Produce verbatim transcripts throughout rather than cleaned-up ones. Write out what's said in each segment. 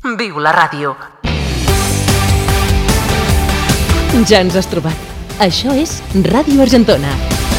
Viu la ràdio. Ja ens has trobat. Això és Ràdio Argentona.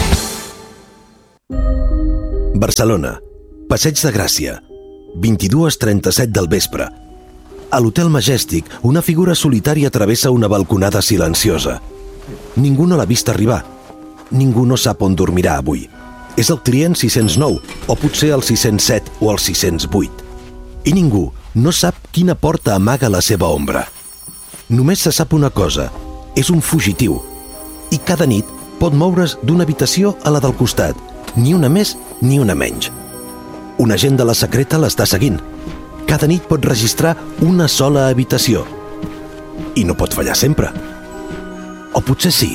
Barcelona, Passeig de Gràcia, vint-i-dues trenta-set del vespre. A l'Hotel Majestic, una figura solitària travessa una balconada silenciosa. Ningú no l'ha vist arribar. Ningú no sap on dormirà avui. És el client sis-cents nou, o potser el sis-cents set o el sis-cents vuit. I ningú no sap quina porta amaga la seva ombra. Només se sap una cosa: és un fugitiu. I cada nit pot moure's d'una habitació a la del costat, ni una més ni una menys. Un agent de la secreta l'està seguint. Cada nit pot registrar una sola habitació. I no pot fallar sempre. O potser sí.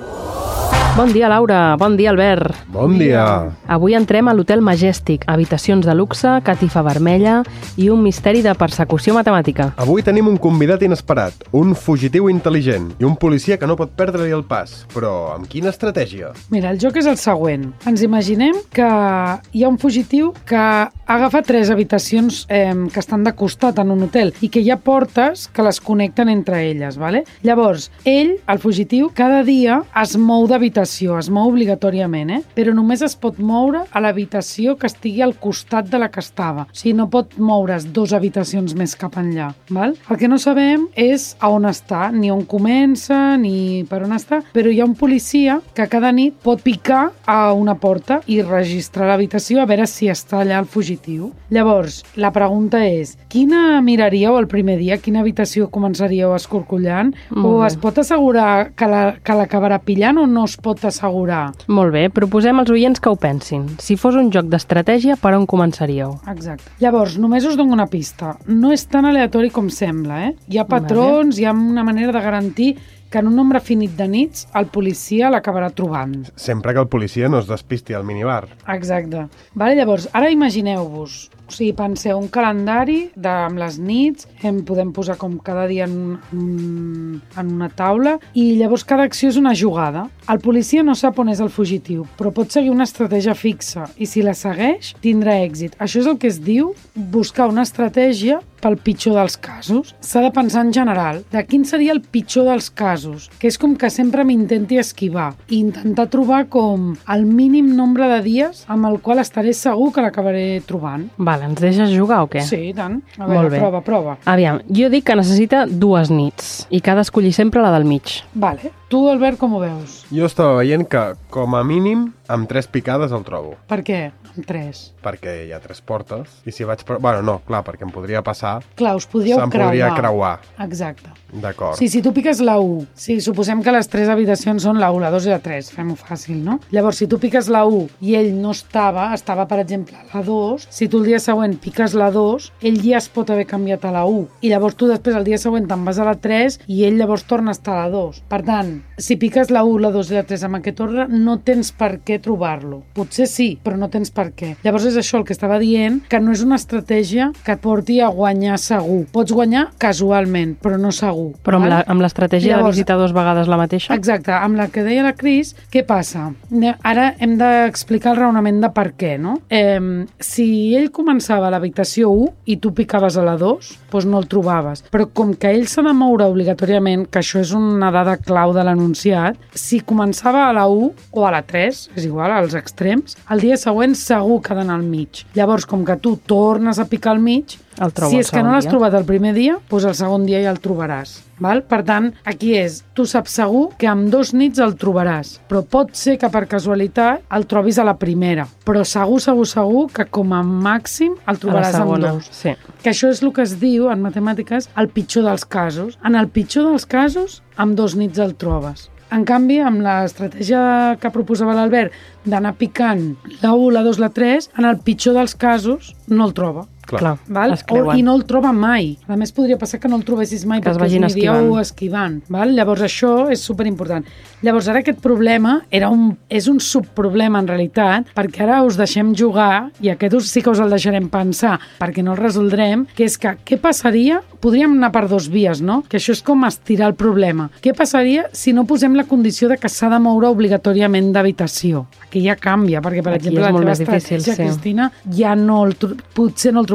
Bon dia, Laura. Bon dia, Albert. Bon dia. Avui entrem a l'Hotel Majestic, habitacions de luxe, catifa vermella i un misteri de persecució matemàtica. Avui tenim un convidat inesperat, un fugitiu intel·ligent i un policia que no pot perdre-li el pas. Però amb quina estratègia? Mira, el joc és el següent. Ens imaginem que hi ha un fugitiu que agafa tres habitacions eh, que estan de costat en un hotel i que hi ha portes que les connecten entre elles, ¿vale? Llavors, ell, el fugitiu, cada dia es mou d'habitació, es mou obligatòriament, eh? Però només es pot moure a l'habitació que estigui al costat de la que estava. O sigui, no pot moure's dues habitacions més cap enllà, val? El que no sabem és a on està, ni on comença, ni per on està, però hi ha un policia que cada nit pot picar a una porta i registrar l'habitació a veure si està allà el fugitiu. Llavors, la pregunta és, quina miraríeu el primer dia? Quina habitació començaríeu escorcollant? Molt o bé. es pot assegurar que la, que l'acabarà pillant o no es pot assegurar? Molt bé, proposem als oients que ho pensin. Si fos un joc d'estratègia, per on començaríeu? Exacte. Llavors, només us dono una pista. No és tan aleatori com sembla, eh? Hi ha patrons, hi ha una manera de garantir que en un nombre finit de nits el policia l'acabarà trobant. Sempre que el policia no es despisti al minibar. Exacte. Vale, llavors, ara imagineu-vos, o sigui, penseu un calendari de, amb les nits, em podem posar com cada dia en, un, en una taula, i llavors cada acció és una jugada. El policia no sap on és el fugitiu, però pot seguir una estratègia fixa, i si la segueix, tindrà èxit. Això és el que es diu buscar una estratègia pel pitjor dels casos. S'ha de pensar en general de quin seria el pitjor dels casos, que és com que sempre m'intenti esquivar i intentar trobar com el mínim nombre de dies amb el qual estaré segur que l'acabaré trobant. Vale, ens deixes jugar o què? Sí, i tant. A Molt veure, bé. prova, prova. Aviam, jo dic que necessita dues nits i que ha d'escollir sempre la del mig. Vale. Tu, Albert, com ho veus? Jo estava veient que, com a mínim, amb tres picades el trobo. Per què? Amb tres. Perquè hi ha tres portes. I si vaig... Per... Bueno, no, clar, perquè em podria passar... Clar, us podríeu Se'm creuar. podria creuar. Exacte. D'acord. Sí, si tu piques la u, sí, suposem que les tres habitacions són la u, la dos i la tres, fem-ho fàcil, no? Llavors, si tu piques la u i ell no estava, estava, per exemple, a la dos, si tu el dia següent piques la dos, ell ja es pot haver canviat a la u. I llavors tu després, el dia següent, te'n vas a la tres i ell llavors torna a estar a la dos. Per tant, si piques la u, la dos i la tres amb aquest ordre, no tens per què trobar-lo. Potser sí, però no tens per què. Llavors és això el que estava dient, que no és una estratègia que et porti a guanyar segur. Pots guanyar casualment, però no segur. Però amb val? la- amb l'estratègia de Llavors- visitar dues vegades la mateixa? Exacte, amb la que deia la Cris, què passa? Ne- Ara hem d'explicar el raonament de per què, no? Eh, si ell començava a l'habitació u i tu picaves a la dos, doncs no el trobaves. Però com que ell s'ha de moure obligatòriament, que això és una dada clau de l'anunciat, si començava a la u o a la tres, és igual, als extrems, el dia següent segur que ha d'anar al mig. Llavors, com que tu tornes a picar al mig, El trobo si el és que segon no l'has dia. trobat el primer dia, doncs el segon dia ja el trobaràs. Val? Per tant, aquí és, tu saps segur que amb dos nits el trobaràs, però pot ser que per casualitat el trobis a la primera, però segur, segur, segur que com a màxim el trobaràs amb segona, dos. sí. Que això és el que es diu, en matemàtiques, el pitjor dels casos. En el pitjor dels casos, amb dos nits el trobes. En canvi, amb l'estratègia que proposava l'Albert d'anar picant la u, la dos, la tres, en el pitjor dels casos no el troba. Clar. Clar, Val? es O, creuen. I no el troba mai. A més, podria passar que no el trobessis mai Que es perquè vagin us aniríeu esquivant. esquivant. Val? Llavors, això és superimportant. Llavors, ara aquest problema era un, és un subproblema, en realitat, perquè ara us deixem jugar, i aquest us, sí que us el deixarem pensar, perquè no el resoldrem, que és que què passaria? Podríem anar per dos vies, no? Que això és com estirar el problema. Què passaria si no posem la condició de que s'ha de moure obligatòriament d'habitació? Aquí ja canvia, perquè, per Aquí exemple, és la molt teva més difícil, estratègia, sí. Cristina, ja no el, tro- potser no el trobaràs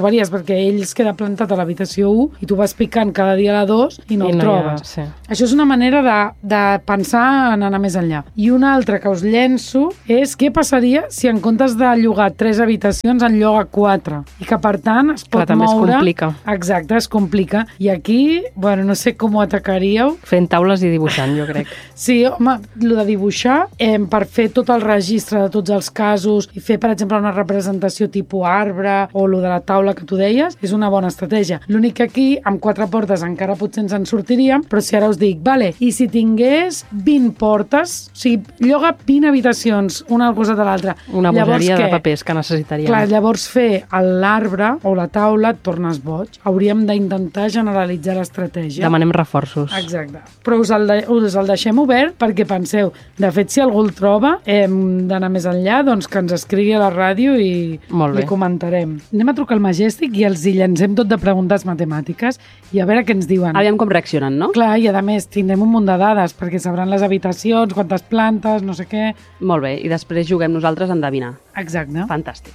trobaries, perquè ell es queda plantat a l'habitació u i tu vas picant cada dia a la dos i no I el no hi ha- trobes. sí. Això és una manera de, de pensar en anar més enllà. I una altra que us llenço és què passaria si en comptes de llogar tres habitacions en lloga quatre i que per tant es pot Clar, també es moure... complica. Exacte, es complica. I aquí, bueno, no sé com ho atacaríeu. Fent taules i dibuixant, jo crec. Sí, home, el de dibuixar, eh, per fer tot el registre de tots els casos i fer, per exemple, una representació tipus arbre o lo de la taula que tu deies, és una bona estratègia. L'únic que aquí, amb quatre portes, encara potser ens en sortiríem, però si ara us dic, vale, i si tingués vint portes, o sigui, lloga vint habitacions, una al costat de l'altra. Una Llavors, bogeria de què? papers que necessitaríem. Clar, llavors fer l'arbre o la taula et tornes boig. Hauríem d'intentar generalitzar l'estratègia. Demanem reforços. Exacte. Però us el, de, us el deixem obert perquè penseu, de fet, si algú el troba, hem d'anar més enllà, doncs que ens escrigui a la ràdio i Molt bé. li comentarem. Anem a trucar al Majestic i els hi llancem tot de preguntes matemàtiques i a veure què ens diuen. Aviam com reaccionen, no? Clar, i a més tindrem un munt de dades perquè sabran les habitacions, quantes plantes, no sé què. Molt bé, i després juguem nosaltres a endevinar. Exacte. Fantàstic.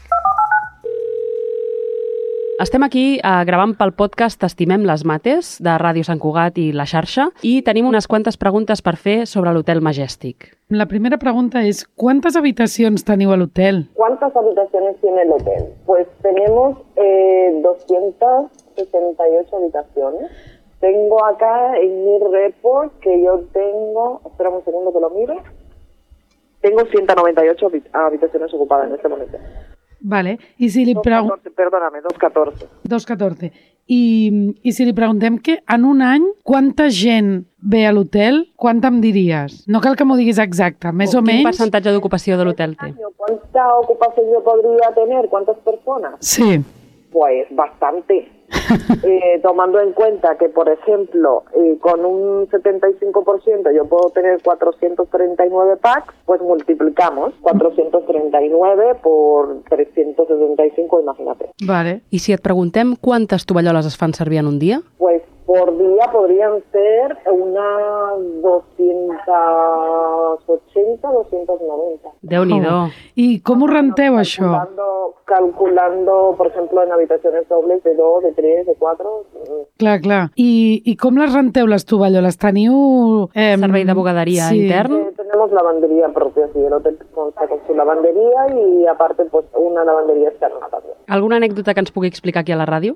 Estem aquí eh, gravant pel podcast Estimem les Mates, de Ràdio Sant Cugat i La Xarxa, i tenim unes quantes preguntes per fer sobre l'Hotel Majestic. La primera pregunta és, quantes habitacions teniu a l'hotel? ¿Cuántas habitaciones tiene el hotel? Pues tenemos eh, doscientas sesenta y ocho habitaciones. Tengo acá en mi report que yo tengo, espera un segundo que lo miro, tengo ciento noventa y ocho habit- habitaciones ocupadas en este momento. Vale. I si li preguntem... doscientos catorce, perdóname, doscientos catorce. dos catorze. I, I si li preguntem que en un any quanta gent ve a l'hotel, quanta em diries? No cal que m'ho diguis exacte, més o Quin menys... percentatge d'ocupació de l'hotel té? ¿Cuánta ocupación yo podría tener? ¿Cuántas personas? Sí. Pues bastante. Eh, tomando en cuenta que, por ejemplo, eh, con un setenta y cinco por ciento yo puedo tener cuatrocientos treinta y nueve packs, pues multiplicamos cuatrocientos treinta y nueve por trescientos sesenta y cinco, imagínate. Vale. I si et preguntem quantes tovalloles es fan servir en un dia? Pues por día podrían ser unas doscientos ochenta, doscientos noventa. Déu-n'hi-do. Oh. I com ho renteu, això? Calculando, calculando, por ejemplo, en habitaciones dobles de dos, de tres, de cuatro. mm, Clar, clar. I, I com les renteu, les tovalloles? Teniu... Eh, Servei de bugaderia sí. intern? Eh, tenemos lavandería propia, sí, el hotel consta con su lavandería y aparte pues una lavandería externa también. Alguna anècdota que ens pugui explicar aquí a la ràdio?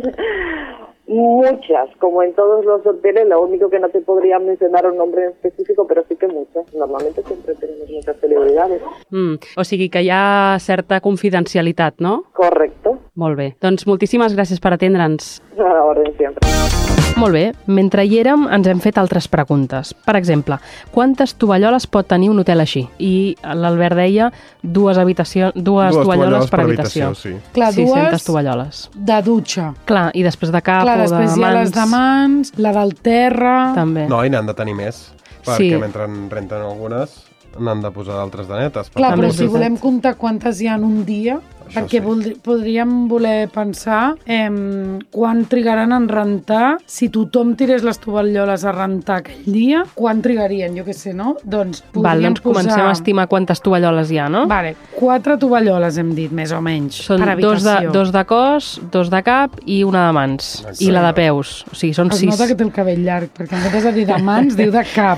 Muchas, como en todos los hoteles, lo único que no te podría mencionar un nombre en específico, pero sí que muchas. Normalmente siempre tenemos muchas celebridades. Mm, o sigui que hi ha certa confidencialitat, no? Correcto. Molt bé. Doncs moltíssimes gràcies per atendre'ns. A la orden siempre. Molt bé, mentre hi érem ens hem fet altres preguntes. Per exemple, quantes tovalloles pot tenir un hotel així? I l'Albert deia dues, habitacions, dues, Dues tovalloles per habitació. sí. Clar, sis-centes dues tovalloles. de dutxa. Clar, i després de cap Clar, o de després hi ha les mans... de mans, la del terra... També. No, i n'han de tenir més, perquè Sí. mentre en renten algunes n'han de posar d'altres de netes. per Clar, tant, però és si veritat. volem comptar quantes hi ha en un dia, Això perquè sí. voldri, podríem voler pensar em, quan trigaran en rentar, si tothom tirés les tovalloles a rentar aquell dia, quan trigarien, jo què sé, no? Doncs podríem Val, doncs posar... comencem a estimar quantes tovalloles hi ha, no? Vale, quatre tovalloles hem dit, més o menys, Són per dos de, habitació. dos de cos, dos de cap i una de mans. Exacte. I la de peus. O sigui, són Es sis. nota que té el cabell llarg, perquè en comptes de dir de mans, diu de cap.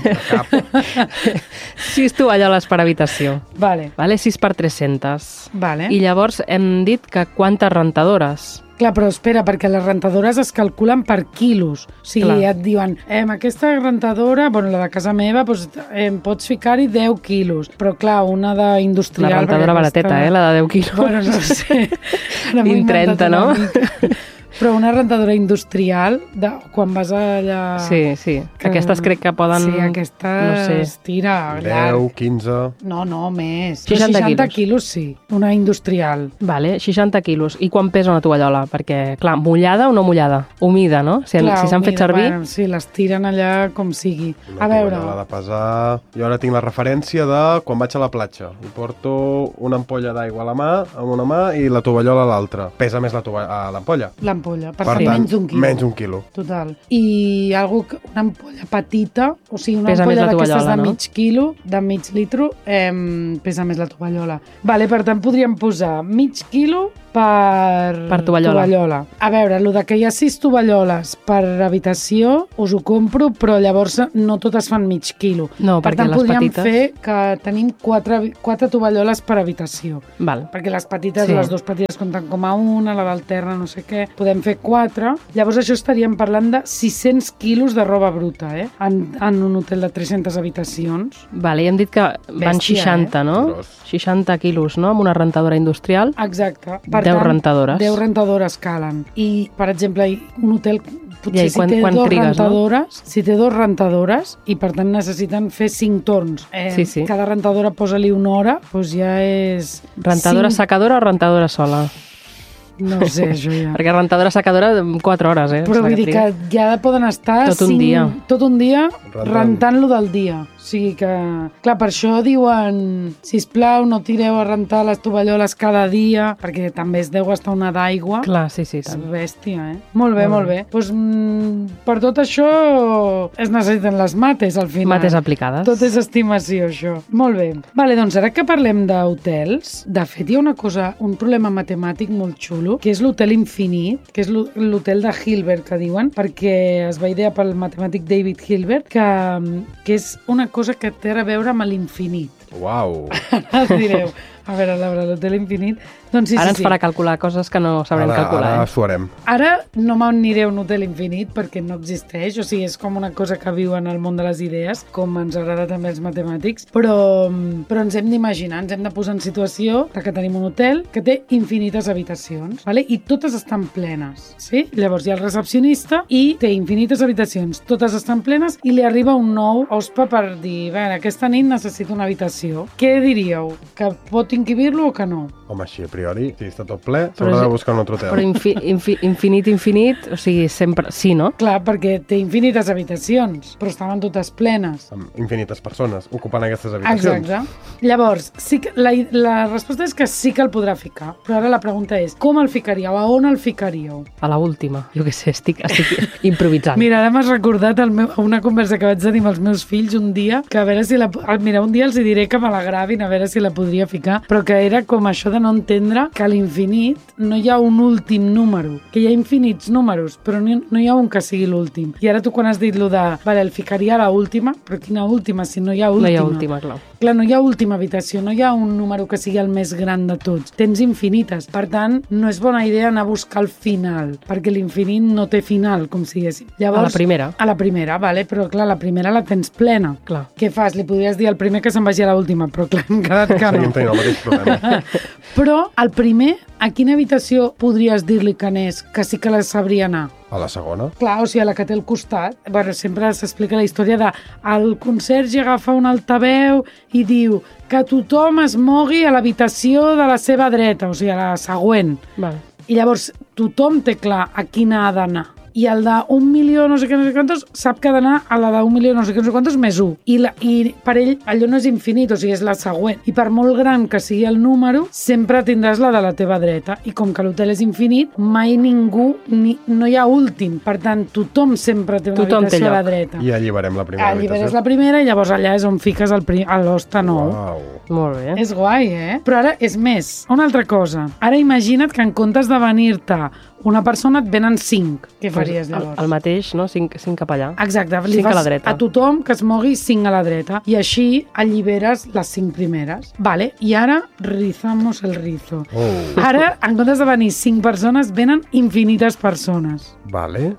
sis tovalloles per habitació. Vale, Vale? sis per tres-centes. vale. I llavors hem dit que quantes rentadores? Clar, però espera, perquè les rentadores es calculen per quilos. O sigui, Clar. et diuen, eh, aquesta rentadora, bueno, la de casa meva, doncs, eh, pots ficar-hi deu quilos. Però clar, una d'industrial... La rentadora perquè barateta, eh? La de deu quilos. Bueno, no sé. Ara m'ho he vint trenta, inventat no? una mica. Però una rentadora industrial, de, quan vas allà... Sí, sí. que- Aquestes crec que poden... Sí, aquestes No sé. tira deu, llarg. quinze... No, no, més. seixanta Però seixanta quilos. quilos, sí. Una industrial. Vale, seixanta quilos. I quan pesa una tovallola? Perquè, clar, mullada o no mullada? Humida, no? Si, Clar, si s'han fet humida, servir... Bueno, sí, les tiren allà com sigui. Una A veure... tovallola de pesar... Jo ara tinc la referència de quan vaig a la platja i porto una ampolla d'aigua a la mà, amb una mà, i la tovallola a l'altra. Pesa més la tova- a l'ampolla. L'ampolla, per, Per tant, tant, menys d'un quilo. menys d'un quilo. Total. I algo, que- una ampolla petita, o sigui, una Pesa més ampolla la d'aquestes tovallola, de no? mig quilo, de mig litro, eh, pesa més la tovallola. Vale, per tant, podríem posar mig quilo per, Per tovallola. tovallola. A veure, el de que hi ha sis tovalloles per habitació, us ho compro, però llavors no totes fan mig quilo. No, per perquè tant, les podríem petites- fer que tenim quatre, quatre tovalloles per habitació. Val. Perquè les petites, Sí. les dues petites compten com a una, la del terra no sé què, podem fer quatre. Llavors això estaríem parlant de sis-cents quilos de roba bruta, eh? En, en un hotel de tres-centes habitacions. Vale, i hem dit que van Bèstia, seixanta, eh? no? Gros. seixanta quilos, no? Amb una rentadora industrial. Exacte. Deu rentadores. deu rentadores calen. I, per exemple, un hotel potser I si quan- té quan dos trigues, no? rentadores, si té dos rentadores i per tant necessiten fer cinc torns. Eh, Sí, sí. Cada rentadora posa-li una hora, doncs ja és... Rentadora cinc- secadora o rentadora sola? No sé, això ja. Perquè rentadora secadora, quatre hores, eh? Però vull dir que ja poden estar Tot un cinc, dia. tot un dia Rentant. rentant-lo del dia. O sigui que, clar, per això diuen, sisplau, no tireu a rentar les tovalloles cada dia, perquè també es deu gastar una d'aigua. Clar, sí, sí, És tant. bèstia, eh? Molt bé, Molt molt bé. Pues, mm, per tot això es necessiten les mates, al final. Mates aplicades. Tot és estimació, això. Molt bé. Vale, doncs ara que parlem d'hotels, de fet hi ha una cosa, un problema matemàtic molt xulo, que és l'hotel infinit, que és l'ho- l'hotel de Hilbert, que diuen, perquè es va idear pel matemàtic David Hilbert, que, que és una cosa que té a veure amb l'infinit. Uau. Ara us direu, a veure, Laura, l'hotel infinit... Doncs sí, Ara sí, ens sí. farà calcular coses que no sabrem Ara, calcular. ara eh? s'ho harem. Ara no m'aniré a un hotel infinit perquè no existeix, o sigui, és com una cosa que viu en el món de les idees, com ens agrada també els matemàtics, però, però ens hem d'imaginar, ens hem de posar en situació de que tenim un hotel que té infinites habitacions, vale? I totes estan plenes, sí? Llavors hi ha el recepcionista i té infinites habitacions, totes estan plenes i li arriba un nou hospa per dir, bé, aquesta nit necessito una habitació. Què diríeu? Que pot inquibir-lo o que no? Home, així a priori, si està tot ple, Però s'haurà és- de buscar un altre hotel. Però infi, infi, infinit, infinit, o sigui, sempre... Sí, no? Clar, perquè té infinites habitacions, però estaven totes plenes. Amb infinites persones ocupant aquestes habitacions. Exacte. Llavors, sí que, la, la resposta és que sí que el podrà ficar, però ara la pregunta és, com el ficaríeu? A on el ficaríeu? A la última. Jo què sé, estic, estic improvisant. Mira, ara m'has recordat el meu, una conversa que vaig tenir amb els meus fills un dia, que a veure si la... Mira, un dia els hi diré que me la gravin, a veure si la podria ficar, però que era com això de no entendre que a l'infinit no hi ha un últim número, que hi ha infinits números, però no, no hi ha un que sigui l'últim. I ara tu quan has dit lo de, vale, el ficaria a la última, però quina última, si no hi ha última? No hi ha última, clar. Clar, no hi ha última habitació, no hi ha un número que sigui el més gran de tots. Tens infinites. Per tant, no és bona idea anar a buscar el final, perquè l'infinit no té final, com si diguéssim. Llavors, A la primera. A la primera, vale, però clar, la primera la tens plena. Clar. Què fas? Li podries dir al primer que se'n vagi a l'última, però clar, hem quedat que Seguim no. tenint el mateix problema. Però el primer, a quina habitació podries dir-li que anés, que sí que la sabria anar? A la segona? Clar, o sigui, a la que té al costat, bueno, sempre s'explica la història de el conserge agafa un altaveu i diu que tothom es mogui a l'habitació de la seva dreta, o sigui, a la següent. Vale. I llavors tothom té clar a quina ha d'anar. I el d'un milió no sé què, no sé quantos, sap que ha d'anar a la d'un milió no sé què, no sé quantos més un. I, la, I per ell allò no és infinit, o sigui, és la següent. I per molt gran que sigui el número, sempre tindràs la de la teva dreta. I com que l'hotel és infinit, mai ningú, ni, no hi ha últim. Per tant, tothom sempre té una Tothom té habitació a la lloc. dreta. I alliberem la primera Alliberes habitació. la primera i llavors allà és on fiques el prim- a l'hoste nou. Uau. Molt bé. És guai, eh? Però ara és més. Una altra cosa. Ara imagina't que en comptes de venir-te una persona et venen cinc. Què faries el, llavors? el mateix, no? Cinc, cinc cap allà. Exacte, li Cinc a fas la dreta. a tothom que es mogui cinc a la dreta i així alliberes les cinc primeres. Vale, i ara rizamos el rizo. Oh. Ara, en comptes de venir cinc persones, venen infinites persones. Vale.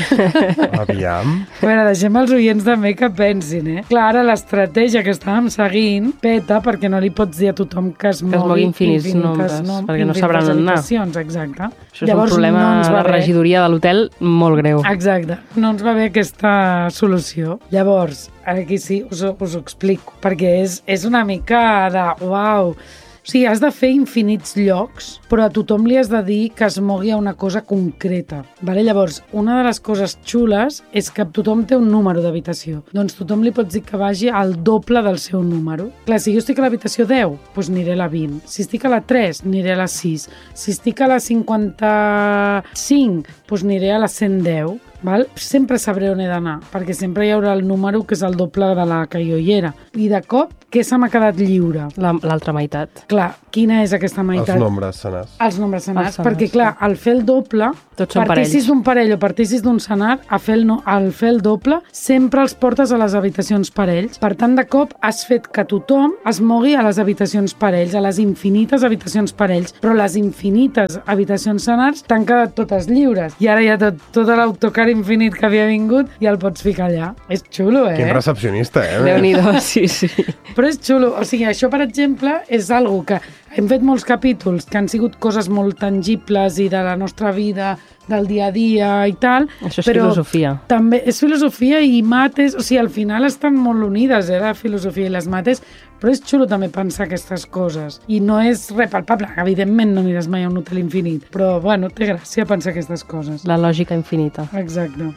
Aviam. A veure, deixem els oients també que pensin, eh? Clar, ara l'estratègia que estàvem seguint peta perquè no li pots dir a tothom que es mogui, Que es mogui infinits infinites nombres, perquè no infinites sabran on anar. habitacions, exacte. Això és un problema no ens de va la bé. regidoria de l'hotel molt greu. Exacte, no ens va bé aquesta solució. Llavors, ara aquí sí us, ho- us ho explico, perquè és, és una mica de uau. O sigui, has de fer infinits llocs, però a tothom li has de dir que es mogui a una cosa concreta. Vale? Llavors, una de les coses xules és que tothom té un número d'habitació. Doncs tothom li pots dir que vagi al doble del seu número. Clar, si jo estic a l'habitació deu, doncs aniré a la vint. Si estic a la tres, aniré a la sis. Si estic a la cinquanta-cinc, doncs aniré a la cent deu. val? Sempre sabré on he d'anar, perquè sempre hi haurà el número que és el doble de la que jo hi era. I de cop, què se m'ha quedat lliure? La- L'altra meitat. Clar, quina és aquesta Els meitat? nombres senars. Els nombres senars, Els senars, perquè clar, al fer el doble, Tots són partissis parells. d'un parell o partissis d'un senar, a fer el, no, al fer el doble, sempre els portes a les habitacions parells. Per tant, de cop has fet que tothom es mogui a les habitacions parells, a les infinites habitacions parells, però les infinites habitacions senars t'han quedat totes lliures. I ara ja tot, tot l'autocar infinit que havia vingut ja el pots ficar allà. És xulo, eh? Quin recepcionista, eh? Déu-n'hi-do, sí, sí. Però és xulo, o sigui, això, per exemple, és algo que hem fet molts capítols que han sigut coses molt tangibles i de la nostra vida, del dia a dia i tal. Això és però filosofia. També és filosofia i mates, o sigui, al final estan molt unides, eh, la filosofia i les mates, però és xulo també pensar aquestes coses. I no és res palpable, evidentment no aniràs mai a un hotel infinit, però, bueno, té gràcia pensar aquestes coses. La lògica infinita. Exacte.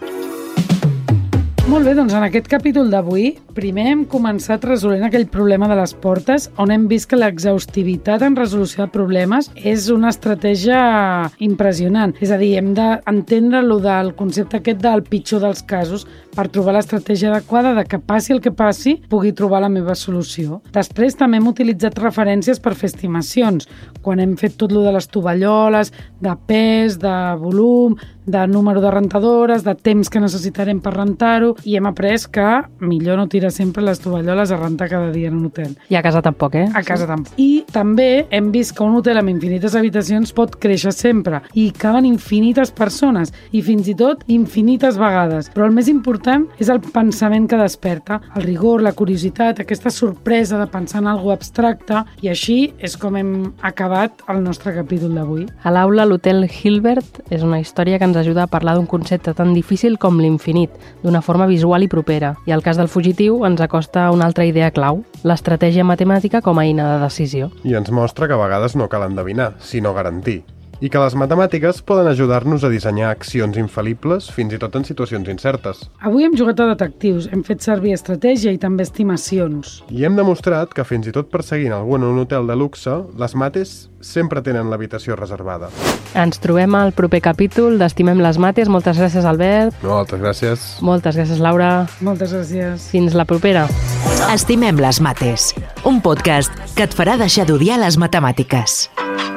Molt bé, doncs en aquest capítol d'avui primer hem començat resolent aquell problema de les portes on hem vist que l'exhaustivitat en resolució de problemes és una estratègia impressionant. És a dir, hem d'entendre lo del concepte aquest del pitjor dels casos per trobar l'estratègia adequada de que passi el que passi pugui trobar la meva solució. Després també hem utilitzat referències per fer estimacions. Quan hem fet tot lo de les tovalloles, de pes, de volum, de número de rentadores, de temps que necessitarem per rentar-ho, i hem après que millor no tirar sempre les tovalloles a rentar cada dia en un hotel. I a casa tampoc, eh? A casa tampoc. I també hem vist que un hotel amb infinites habitacions pot créixer sempre i caben infinites persones i fins i tot infinites vegades. Però el més important és el pensament que desperta, el rigor, la curiositat, aquesta sorpresa de pensar en alguna abstracte, i així és com hem acabat el nostre capítol d'avui. A l'aula, l'Hotel Hilbert és una història que ens ajuda a parlar d'un concepte tan difícil com l'infinit, d'una forma visual i propera. I el cas del fugitiu ens acosta a una altra idea clau, l'estratègia matemàtica com a eina de decisió. I ens mostra que a vegades no cal endevinar, sinó garantir. I que les matemàtiques poden ajudar-nos a dissenyar accions infal·libles fins i tot en situacions incertes. Avui hem jugat a detectius, hem fet servir estratègia i també estimacions. I hem demostrat que fins i tot perseguint algú en un hotel de luxe, les mates sempre tenen l'habitació reservada. Ens trobem al proper capítol d'Estimem les mates. Moltes gràcies, Albert. Moltes gràcies. Moltes gràcies, Laura. Moltes gràcies. Fins la propera. Estimem les mates, un podcast que et farà deixar d'odiar les matemàtiques.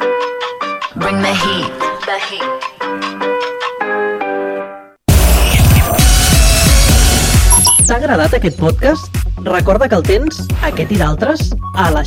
Bring the heat. The heat. T'ha agradat aquest podcast? Recorda que el tens, aquest i d'altres, a la